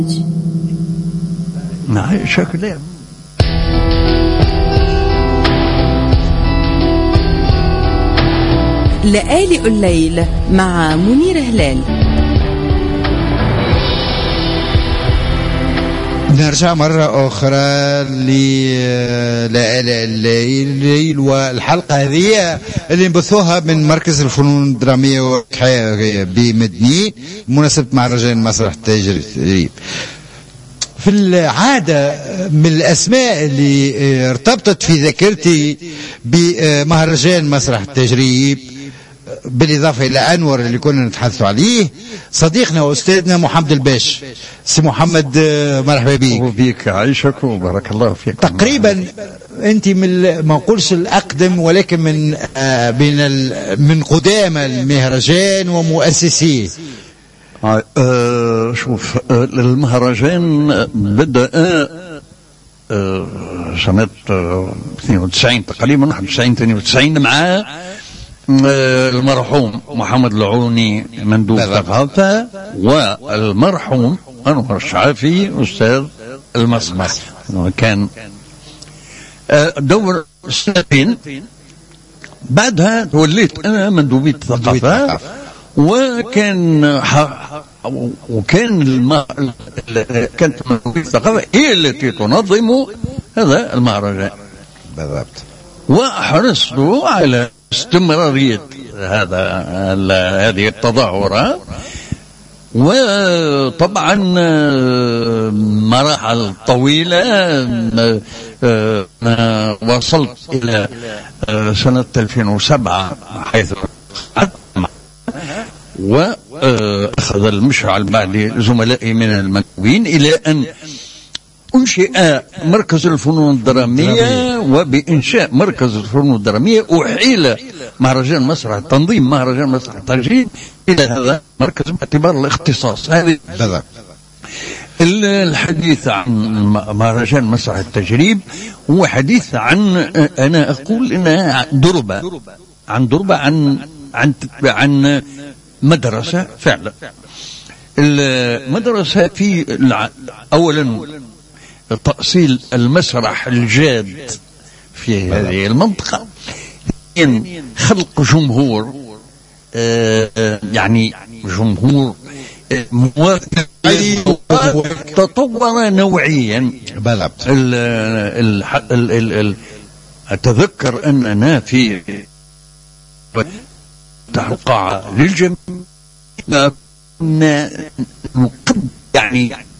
نعيش كلام. لآلئ الليل مع منير هلال. نرجع مرة أخرى لآلئ الليل، والحلقة هذه اللي نبثوها من مركز الفنون الدرامية بمدني بمناسبة مهرجان مسرح التجريب. في العادة من الأسماء اللي ارتبطت في ذاكرتي بمهرجان مسرح التجريب بالإضافة إلى أنور اللي كنا نتحدثوا عليه، صديقنا وأستاذنا محمد الباش. سي محمد مرحبا بك. وبيك عايشك وبارك الله فيك. تقريبا أنت من ما نقولش الأقدم ولكن من قدامى المهرجان ومؤسسيه. شوف، المهرجان بدأ سنة 92 تقريبا، 91 92 مع المرحوم محمد العوني مندوب ثقافة، والمرحوم أنور الشعافي أستاذ المسرح. كان دور سنتين، بعدها توليت أنا مندوبية ثقافة، كانت مندوبية الثقافة هي التي تنظم هذا المهرجان بالضبط، وحرصت على استمرارية هذه التظاهرات. وطبعا مراحل طويلة، وصلت إلى سنة 2007 حيث وأخذ المشعل بعد زملائي من المندوبين إلى أن أنشئ مركز الفنون الدرامية. وبإنشاء مركز الفنون الدرامية أحيل مهرجان مسرح تنظيم مهرجان مسرح التجريب إلى هذا المركز باعتبار الاختصاص. هذه الحديث عن مهرجان مسرح التجريب هو حديث عن، أنا أقول إنها دربة عن مدرسة فعلا. المدرسة في أولا تأصيل المسرح الجاد في هذه المنطقة، خلق جمهور، يعني جمهور تطور نوعيا. أتذكر أننا في القاعة للجميع كنا يعني